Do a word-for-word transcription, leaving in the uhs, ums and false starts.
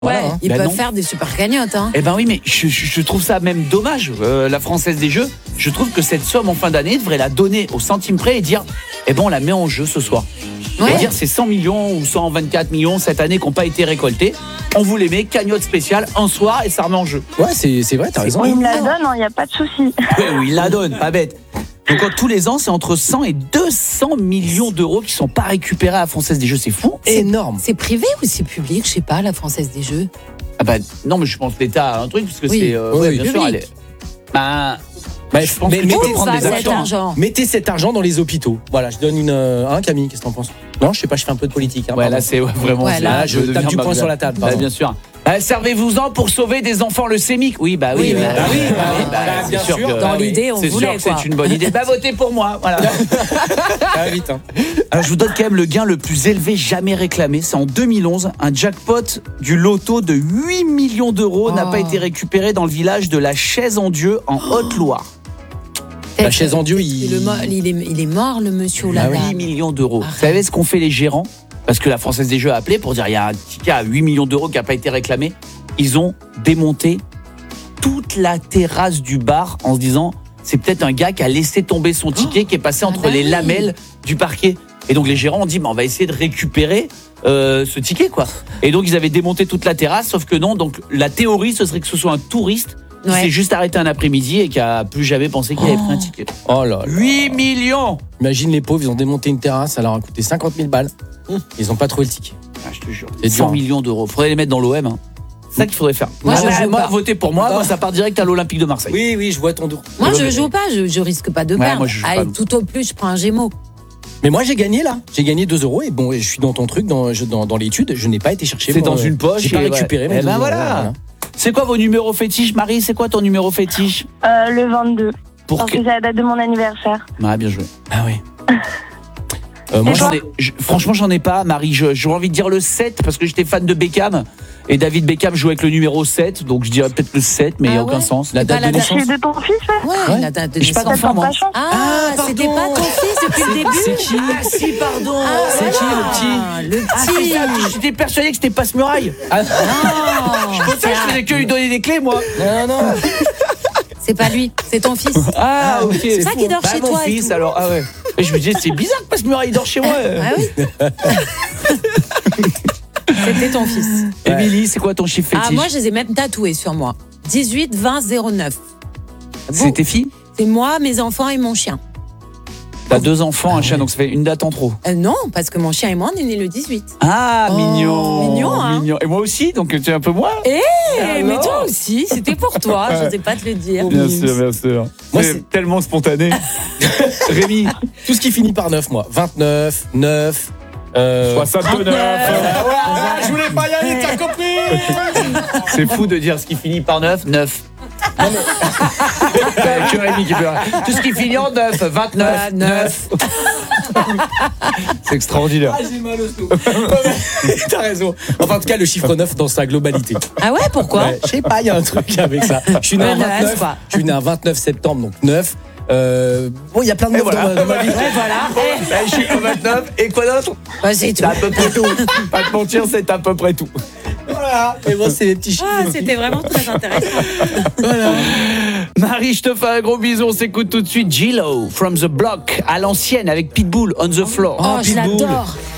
Ouais, Voilà, hein. ils Bah peuvent non. faire des super cagnottes. Hein. Eh ben oui, mais je, je- je trouve ça même dommage, euh, la Française des Jeux. Je trouve que cette somme en fin d'année devrait la donner au centime près et dire, eh ben on la met en jeu ce soir. Ouais. Et dire c'est cent millions ou cent vingt-quatre millions cette année qui n'ont pas été récoltés. On vous les met, cagnotte spéciale, un soir et ça remet en jeu. Ouais, c'est, c'est vrai, t'as raison. Il me la donne, il n'y a pas de souci. Oui, oui, il la donne, pas bête. Donc tous les ans, c'est entre cent et deux cents millions d'euros qui sont pas récupérés à la Française des Jeux, c'est fou. Énorme. C'est privé ou c'est public? Je sais pas, la Française des Jeux. Ah bah non, mais je pense que l'État a un truc parce que Oui. c'est euh, Oui, ouais, oui. bien sûr. Public. Elle est... Bah, Bah, je pense mais que tu mettez, peux prendre Où des va cet actions. argent? mettez cet argent dans les hôpitaux. Voilà, je donne une. Euh, hein, Camille, qu'est-ce que t'en penses? Non, je sais pas, je fais un peu de politique. Hein, Ouais, pardon. là c'est ouais, vraiment. Ouais, c'est- là, Ah, je deviens tape du poing Bagdad. sur la table. Bah, pardon. bien sûr. Euh, Servez-vous-en pour sauver des enfants leucémiques. Oui, bah oui. Oui, bah, bah oui, bah oui, bah, bah, c'est bien sûr. que- Dans bah oui. l'idée, on C'est sûr voulait, que quoi. c'est une bonne idée. Bah votez pour moi. Voilà. Ah, vite, hein. Alors, je vous donne quand même le gain le plus élevé jamais réclamé. C'est en deux mille onze. Un jackpot du loto de huit millions d'euros n'a Oh. pas été récupéré dans le village de la Chaise-en-Dieu en Haute-Loire. La chaise en Dieu, il. Il est, mort, il, est, il est mort, le monsieur ou la Ah oui. dame. huit millions d'euros. Arrête. Vous savez ce qu'ont fait les gérants? Parce que la Française des Jeux a appelé pour dire il y a un ticket à huit millions d'euros qui n'a pas été réclamé. Ils ont démonté toute la terrasse du bar en se disant c'est peut-être un gars qui a laissé tomber son ticket qui est passé entre bah les oui. lamelles du parquet. Et donc les gérants ont dit bah, on va essayer de récupérer euh, ce ticket quoi. Et donc ils avaient démonté toute la terrasse sauf que non. Donc la théorie ce serait que ce soit un touriste qui Ouais. s'est juste arrêté un après-midi et qui a plus jamais pensé qu'il avait pris un ticket. Oh là là. huit millions. Imagine les pauvres, ils ont démonté une terrasse, ça leur a coûté cinquante mille balles. Ils ont pas trouvé le ticket. Ah, je te jure. C'est cent dur. millions d'euros. Faudrait les mettre dans l'O M. Hein. C'est ça qu'il faudrait faire. Moi, Ah je bah, joue moi pas. votez pour moi. Non. Moi, ça part direct à l'Olympique de Marseille. Oui, oui, je vois ton dos. Moi, je Ouais, joue pas, je, je risque pas de Ouais, perdre. moi, je joue Allez, pas. tout au plus, je prends un Gémeaux. Mais moi, j'ai gagné là. J'ai gagné deux euros et bon, je suis dans ton truc, dans, je- dans, dans l'étude. Je n'ai pas été chercher. C'est mon- dans une poche. J'ai pas et ouais. récupéré. mes Eh deux ben euros, voilà. C'est quoi vos numéros fétiches, Marie? C'est quoi ton numéro fétiche? Euh, le vingt-deux. Pour Parce que. que c'est la date de mon anniversaire. Ah, bien joué. Ah oui. Euh, moi, Moi, je- j'en ai, je- franchement, j'en ai pas, Marie. Je- J'ai envie de dire le sept parce que j'étais fan de Beckham. Et David Beckham jouait avec le numéro sept. Donc, je dirais peut-être le sept, mais il n'y a Ah aucun ouais. sens. La C'est date pas la de date- naissance. C'est de ton fils, ouais Ouais, Ouais. la date de J'ai pas naissance. d'enfant, moi. Pas chance. Ah, Ah, c'était pardon. pas ton fils depuis le début? C'est qui Ah, si, pardon. Ah, C'est qui, le petit voilà, Le Ah, c'est petit. ça, j'étais persuadé que c'était Passe-Muraille. Ah, Non, Pour ça, je faisais que lui donner des clés, moi. non, non. c'est pas lui, c'est ton fils. Ah, ok. C'est ça qui dort Bah, chez mon toi et fils, tout. alors. Ah ouais. Et je me disais, c'est bizarre que Passe-Muraille il dort chez moi. Ah oui. C'était ton fils. Émilie, c'est quoi ton chiffre fétiche? Ah, moi, je les ai même tatoués sur moi. dix-huit, vingt, zéro neuf. C'est tes filles? C'est moi, mes enfants et mon chien. T'as deux enfants, un chien, donc ça fait une date en trop. Euh, non, parce que mon chien et moi, on est nés le dix-huit. Ah, Oh, mignon. mignon, hein. Et moi aussi, donc tu es un peu moi. Eh, mais Alors toi aussi, c'était pour toi, je sais pas te le dire. Bien sûr, bien sûr. Moi, c'est c'est- tellement spontané. Rémi, Tout ce qui finit par neuf, moi. vingt-neuf, neuf. Euh... soixante-neuf. Ah, je voulais pas y aller, t'as compris. C'est fou de dire ce qui finit par neuf, neuf. Que Rémi qui peut. Tout ce qui finit en neuf, vingt-neuf, neuf. C'est extraordinaire. Ah, j'ai mal au dos. T'as raison. Enfin, en tout cas, le chiffre neuf dans sa globalité. Ah ouais, pourquoi? Ouais, je sais pas, il y a un truc avec ça. Je suis né Ouais, un neuf, vingt-neuf. quoi. Je suis né un vingt-neuf septembre, donc neuf. Euh, bon, il y a plein de Et neuf voilà. dans, ma, dans ma vie. Ouais, voilà. Eh, chiffre vingt-neuf, et quoi d'autre? Bah, c'est tout. C'est à peu près tout. Pas te mentir, c'est à peu près tout. Voilà. Et moi, c'est les petits chiffres. Ah, c'était vraiment très intéressant. Marie, je te fais un gros bisou. On s'écoute tout de suite J-Lo, From the Block, à l'ancienne, avec Pitbull, On the Floor. Oh, je Pitbull. l'adore.